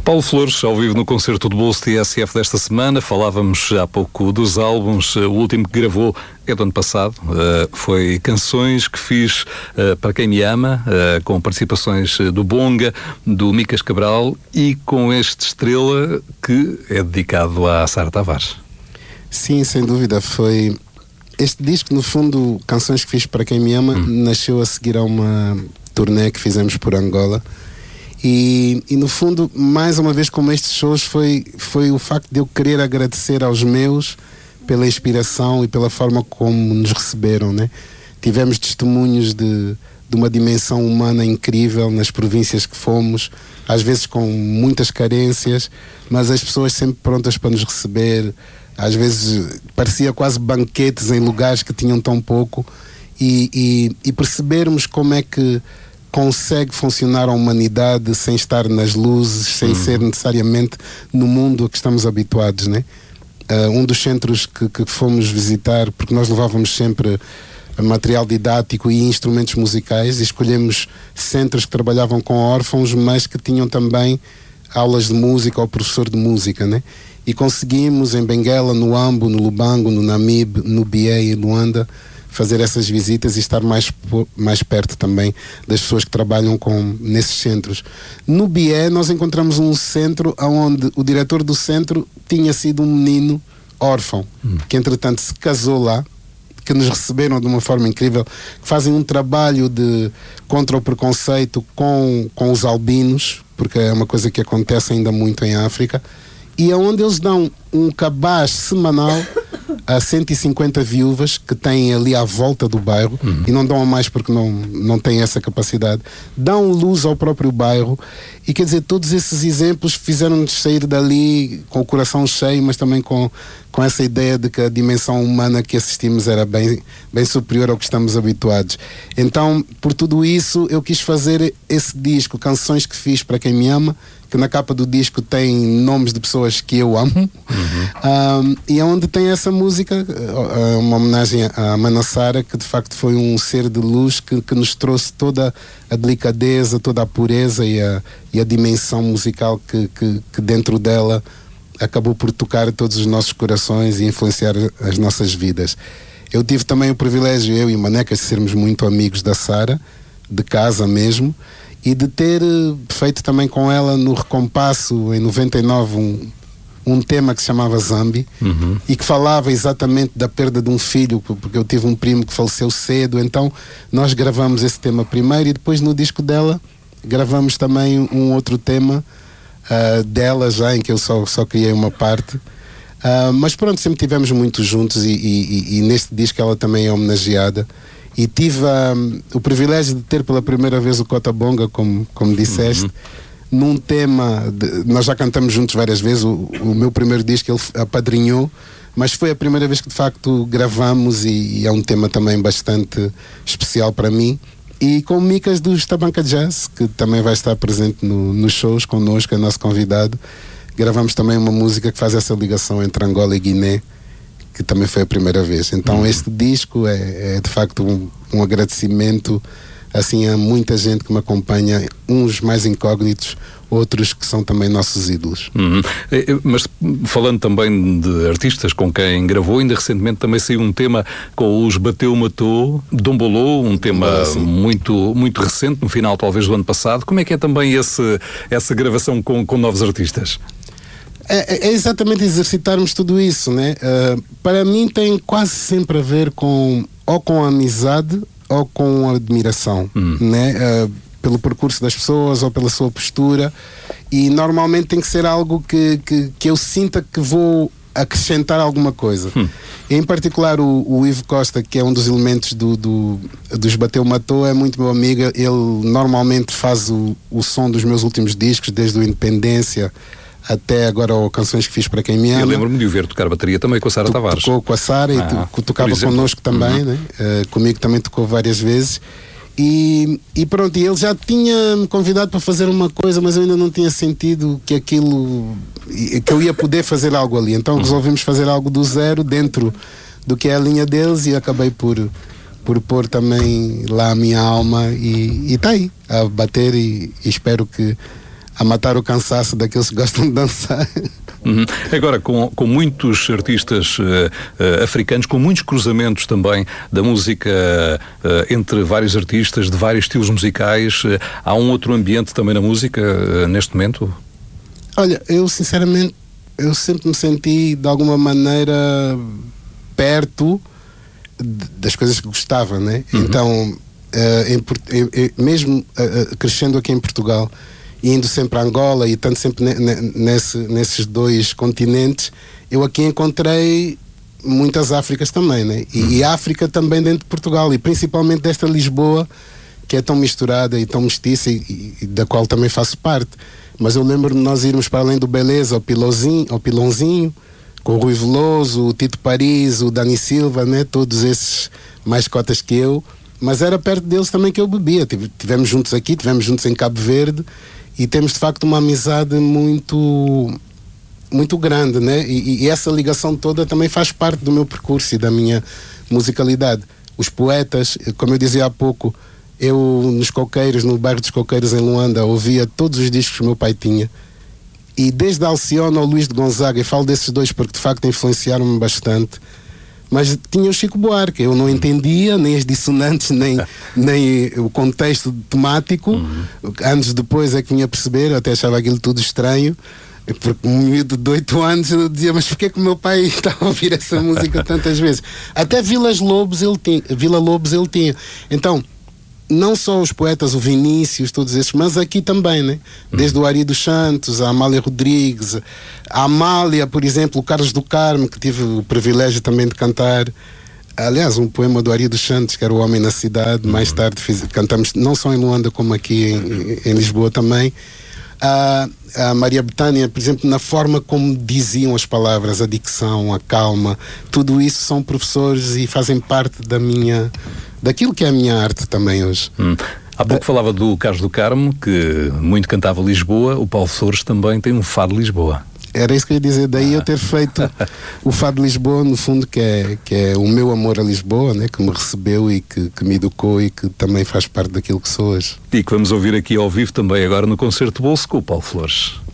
Paulo Flores, ao vivo no concerto de bolso TSF desta semana. Falávamos há pouco dos álbuns. O último que gravou é do ano passado. Foi Canções que fiz para quem me ama, com participações do Bonga, do Micas Cabral e com este Estrela que é dedicado à Sara Tavares. Sim, sem dúvida. Foi este disco, no fundo, Canções que fiz para quem me ama, nasceu a seguir a uma turnê que fizemos por Angola. E no fundo, mais uma vez, como estes shows, foi o facto de eu querer agradecer aos meus pela inspiração e pela forma como nos receberam, né? Tivemos testemunhos de uma dimensão humana incrível nas províncias que fomos, às vezes com muitas carências, mas as pessoas sempre prontas para nos receber. Às vezes parecia quase banquetes em lugares que tinham tão pouco, e percebermos como é que consegue funcionar a humanidade sem estar nas luzes, sem ser necessariamente no mundo a que estamos habituados, né? Um dos centros que fomos visitar, porque nós levávamos sempre material didático e instrumentos musicais, e escolhemos centros que trabalhavam com órfãos, mas que tinham também aulas de música ou professor de música, né? E conseguimos em Benguela, no Ambo, no Lubango, no Namibe, no Bié e Luanda fazer essas visitas e estar mais perto também das pessoas que trabalham nesses centros. No Bié nós encontramos um centro onde o diretor do centro tinha sido um menino órfão, que entretanto se casou lá, que nos receberam de uma forma incrível, que fazem um trabalho contra o preconceito com os albinos, porque é uma coisa que acontece ainda muito em África, e é onde eles dão um cabaz semanal a 150 viúvas que têm ali à volta do bairro, e não dão a mais porque não têm essa capacidade, dão luz ao próprio bairro. E quer dizer, todos esses exemplos fizeram-nos sair dali com o coração cheio, mas também com essa ideia de que a dimensão humana que assistimos era bem superior ao que estamos habituados. Então, por tudo isso, eu quis fazer esse disco, Canções que fiz para quem me ama, que na capa do disco tem nomes de pessoas que eu amo, e é onde tem essa música, uma homenagem à Mana Sara, que de facto foi um ser de luz que nos trouxe toda a delicadeza, toda a pureza e a dimensão musical que dentro dela acabou por tocar todos os nossos corações e influenciar as nossas vidas. Eu tive também o privilégio, eu e Manecas, de sermos muito amigos da Sara, de casa mesmo, e de ter feito também com ela no Recompasso, em 99, um tema que se chamava Zambi, e que falava exatamente da perda de um filho, porque eu tive um primo que faleceu cedo. Então nós gravamos esse tema primeiro, e depois no disco dela gravamos também um outro tema dela, já em que eu só criei uma parte, mas pronto, sempre tivemos muito juntos, e neste disco ela também é homenageada. E tive o privilégio de ter pela primeira vez o Cota Bonga, como disseste, num tema, nós já cantamos juntos várias vezes. O meu primeiro disco ele apadrinhou, mas foi a primeira vez que de facto gravamos, e é um tema também bastante especial para mim. E com o Micas dos Tabanca Jazz, que também vai estar presente nos shows connosco, é nosso convidado. Gravamos também uma música que faz essa ligação entre Angola e Guiné, que também foi a primeira vez. Então este disco é de facto um agradecimento assim a muita gente que me acompanha, uns mais incógnitos, outros que são também nossos ídolos. Mas falando também de artistas com quem gravou, ainda recentemente também saiu um tema com os Bateu Matou, Dombolô, um tema muito, muito recente, no final talvez do ano passado. Como é que é também essa gravação com novos artistas? É exatamente exercitarmos tudo isso, né? Para mim tem quase sempre a ver ou com a amizade ou com a admiração, né? Pelo percurso das pessoas ou pela sua postura, e normalmente tem que ser algo que eu sinta que vou acrescentar alguma coisa. Em particular o Ivo Costa, que é um dos elementos dos Bateu Matou, é muito meu amigo. Ele normalmente faz o som dos meus últimos discos, desde o Independência até agora Canções que fiz para quem me ama. Eu lembro-me de o ver tocar bateria também com a Sara Tavares. Tocou com a Sara e tocava connosco também, né? Comigo também tocou várias vezes. E pronto, e ele já tinha-me convidado para fazer uma coisa, mas eu ainda não tinha sentido que eu ia poder fazer algo ali. Então resolvimos fazer algo do zero, dentro do que é a linha deles, e acabei por pôr também lá a minha alma, e está aí a bater, e espero que a matar o cansaço daqueles que gostam de dançar. Agora, com muitos artistas africanos, com muitos cruzamentos também da música entre vários artistas, de vários estilos musicais, há um outro ambiente também na música neste momento? Olha, eu sinceramente, eu sempre me senti de alguma maneira perto das coisas que gostava, né? Então, mesmo crescendo aqui em Portugal, indo sempre a Angola e estando sempre nesses dois continentes, eu aqui encontrei muitas Áfricas também, né? E África também dentro de Portugal, e principalmente desta Lisboa, que é tão misturada e tão mestiça e da qual também faço parte. Mas eu lembro-me de nós irmos para além do Beleza, ao Pilãozinho, com o Rui Veloso, o Tito Paris, o Dani Silva, né? Todos esses mais cotas que eu, mas era perto deles também que eu bebia. Tivemos juntos aqui, tivemos juntos em Cabo Verde, e temos de facto uma amizade muito, muito grande, né? E essa ligação toda também faz parte do meu percurso e da minha musicalidade. Os poetas, como eu dizia há pouco, eu nos Coqueiros, no bairro dos Coqueiros em Luanda, ouvia todos os discos que o meu pai tinha, e desde Alcione ao Luís de Gonzaga, e falo desses dois porque de facto influenciaram-me bastante. Mas tinha o Chico Buarque, eu não entendia nem as dissonantes, nem o contexto temático. Anos depois é que vinha a perceber, eu até achava aquilo tudo estranho, porque um miúdo de 8 anos eu dizia, mas porquê que o meu pai estava a ouvir essa música tantas vezes? Até Vila Lobos ele tinha. Então, não só os poetas, o Vinícius, todos esses, mas aqui também, né? Desde o Ari dos Santos, a Amália Rodrigues, a Amália, por exemplo, o Carlos do Carmo, que tive o privilégio também de cantar. Aliás, um poema do Ari dos Santos, que era O Homem na Cidade. Mais tarde cantamos não só em Luanda, como aqui em Lisboa também. A Maria Bethânia, por exemplo, na forma como diziam as palavras, a dicção, a calma, tudo isso são professores e fazem parte daquilo que é a minha arte também hoje. Há pouco falava do Carlos do Carmo, que muito cantava Lisboa. O Paulo Flores também tem um fado de Lisboa. Era isso que eu ia dizer, daí eu ter feito o Fado de Lisboa, no fundo, que é o meu amor a Lisboa, né? Que me recebeu e que me educou e que também faz parte daquilo que sou hoje. E que vamos ouvir aqui ao vivo também agora no Concerto Bolso com o Paulo Flores.